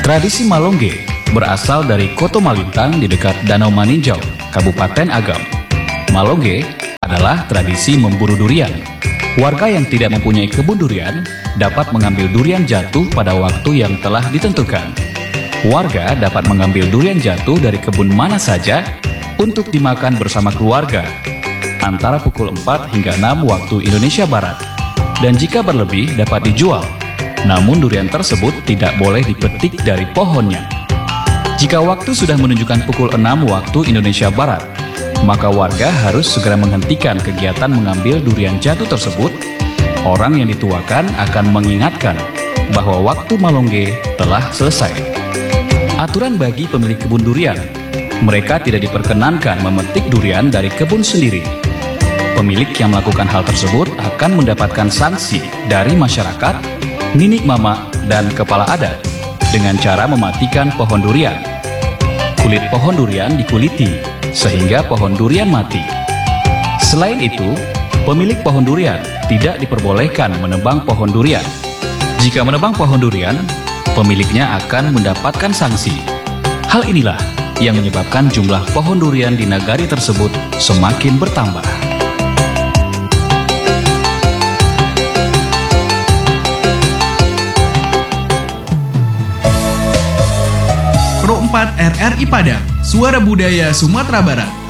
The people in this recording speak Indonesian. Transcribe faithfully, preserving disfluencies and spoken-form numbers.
Tradisi Malongge berasal dari Koto Malintang di dekat Danau Maninjau, Kabupaten Agam. Malongge adalah tradisi memburu durian. Warga yang tidak mempunyai kebun durian dapat mengambil durian jatuh pada waktu yang telah ditentukan. Warga dapat mengambil durian jatuh dari kebun mana saja untuk dimakan bersama keluarga antara pukul empat hingga enam waktu Indonesia Barat. Dan jika berlebih dapat dijual. Namun durian tersebut tidak boleh dipetik dari pohonnya. Jika waktu sudah menunjukkan pukul enam waktu Indonesia Barat, maka warga harus segera menghentikan kegiatan mengambil durian jatuh tersebut. Orang yang dituakan akan mengingatkan bahwa waktu Malongge telah selesai. Aturan bagi pemilik kebun durian, mereka tidak diperkenankan memetik durian dari kebun sendiri. Pemilik yang melakukan hal tersebut akan mendapatkan sanksi dari masyarakat, ninik mama, dan kepala adat dengan cara mematikan pohon durian. Kulit pohon durian dikuliti sehingga pohon durian mati. Selain itu, pemilik pohon durian tidak diperbolehkan menebang pohon durian. Jika menebang pohon durian, pemiliknya akan mendapatkan sanksi. Hal inilah yang menyebabkan jumlah pohon durian di nagari tersebut semakin bertambah. Pro empat R R I Padang, Suara Budaya Sumatera Barat.